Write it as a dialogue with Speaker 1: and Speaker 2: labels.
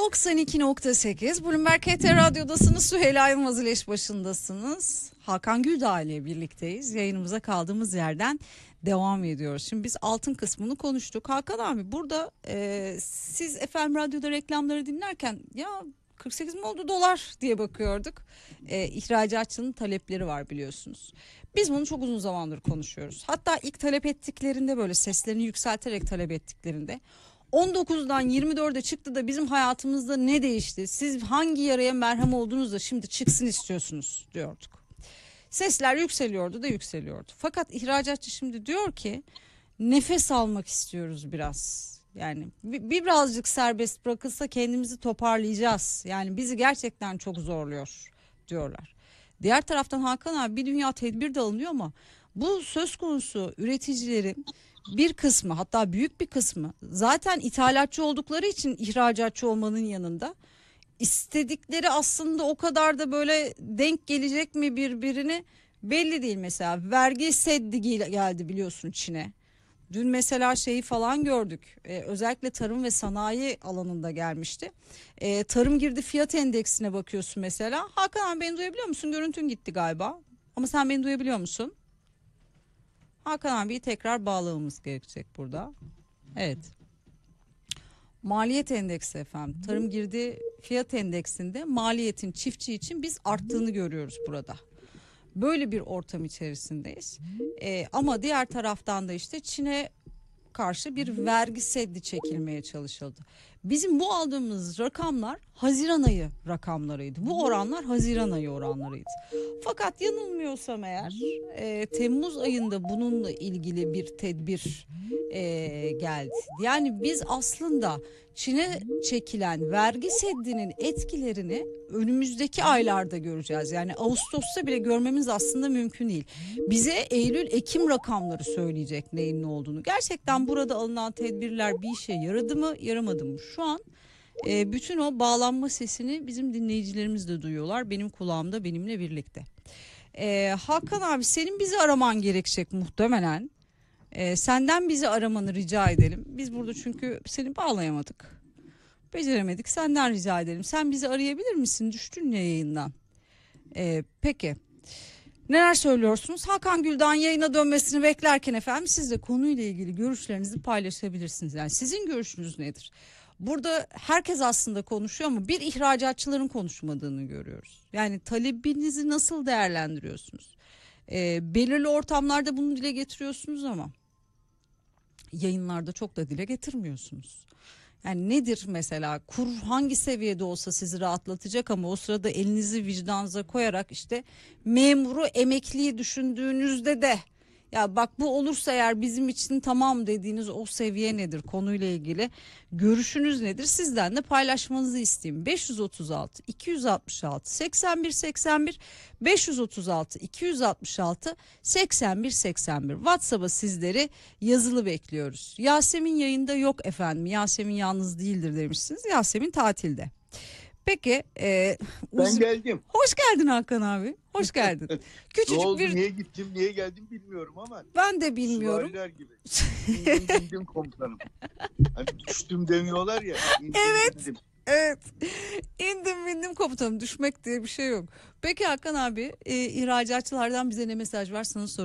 Speaker 1: 92.8 Bloomberg KT Radyo'dasınız. Süheyla Yılmaz ile iş başındasınız. Hakan Güldağ ile birlikteyiz. Yayınımıza kaldığımız yerden devam ediyoruz. Şimdi biz altın kısmını konuştuk. Hakan abi burada siz FM Radyo'da reklamları dinlerken ya 48 mi oldu dolar diye bakıyorduk. İhracatçının talepleri var biliyorsunuz. Biz bunu çok uzun zamandır konuşuyoruz. Hatta ilk talep ettiklerinde böyle seslerini yükselterek talep ettiklerinde 19'dan 24'e çıktı da bizim hayatımızda ne değişti? Siz hangi yaraya merhem oldunuz da şimdi çıksın istiyorsunuz diyorduk. Sesler yükseliyordu da yükseliyordu. Fakat ihracatçı şimdi diyor ki nefes almak istiyoruz biraz. Yani birazcık serbest bırakılsa kendimizi toparlayacağız. Yani bizi gerçekten çok zorluyor diyorlar. Diğer taraftan Hakan abi bir dünya tedbir de alınıyor ama bu söz konusu üreticilerin bir kısmı, hatta büyük bir kısmı zaten ithalatçı oldukları için ihracatçı olmanın yanında istedikleri aslında o kadar da böyle denk gelecek mi birbirine belli değil. Mesela vergi seddi geldi biliyorsun Çin'e. Dün mesela şeyi falan gördük. Özellikle tarım ve sanayi alanında gelmişti. Tarım girdi fiyat endeksine bakıyorsun mesela. Hakan abi beni duyabiliyor musun? Görüntün gitti galiba. Ama sen beni duyabiliyor musun? Hakan abiyi tekrar bağlamamız gerekecek burada. Evet. Maliyet endeksi efendim. Tarım girdi fiyat endeksinde maliyetin çiftçi için biz arttığını görüyoruz burada. Böyle bir ortam içerisindeyiz. Ama diğer taraftan da işte Çin'e karşı bir vergi seddi çekilmeye çalışıldı. Bizim bu aldığımız rakamlar Haziran ayı rakamlarıydı. Bu oranlar Haziran ayı oranlarıydı. Fakat yanılmıyorsam eğer Temmuz ayında bununla ilgili bir tedbir geldi. Yani biz aslında Çin'e çekilen vergi seddinin etkilerini önümüzdeki aylarda göreceğiz. Yani Ağustos'ta bile görmemiz aslında mümkün değil. Bize Eylül-Ekim rakamları söyleyecek neyin ne olduğunu. Gerçekten burada alınan tedbirler bir işe yaradı mı, yaramadı mı? Şu an bütün o bağlanma sesini bizim dinleyicilerimiz de duyuyorlar. Benim kulağımda benimle birlikte. Hakan abi senin bizi araman gerekecek muhtemelen. Senden bizi aramanı rica edelim. Biz burada çünkü seni bağlayamadık. Beceremedik. Senden rica edelim. Sen bizi arayabilir misin? Düştün ya yayından. Peki. Neler söylüyorsunuz? Hakan Güldağ'ın yayına dönmesini beklerken efendim siz de konuyla ilgili görüşlerinizi paylaşabilirsiniz. Yani sizin görüşünüz nedir? Burada herkes aslında konuşuyor ama bir ihracatçıların konuşmadığını görüyoruz. Yani talebinizi nasıl değerlendiriyorsunuz? Belirli ortamlarda bunu dile getiriyorsunuz ama yayınlarda çok da dile getirmiyorsunuz. Yani nedir mesela kur hangi seviyede olsa sizi rahatlatacak ama o sırada elinizi vicdanınıza koyarak işte memuru emekliyi düşündüğünüzde de ya bak bu olursa eğer bizim için tamam dediğiniz o seviye nedir konuyla ilgili görüşünüz nedir sizden de paylaşmanızı isteyeyim. 536 266 81 81 536 266 81 81 WhatsApp'a sizleri yazılı bekliyoruz. Yasemin yayında yok efendim. Yasemin yalnız değildir demişsiniz. Yasemin tatilde. Peki
Speaker 2: ben geldim.
Speaker 1: Hoş geldin Hakan abi. Hoş geldin. Küçücük
Speaker 2: ne oldu,
Speaker 1: bir
Speaker 2: niye gittim, niye geldim bilmiyorum ama.
Speaker 1: ben de bilmiyorum.
Speaker 2: Süvariler gibi. İndim komutanım. Hani düştüm demiyorlar ya.
Speaker 1: Evet.
Speaker 2: Indim.
Speaker 1: Evet. İndim bindim komutanım. Düşmek diye bir şey yok. Peki Hakan abi ihracatçılardan bize ne mesaj var sana soruyorum.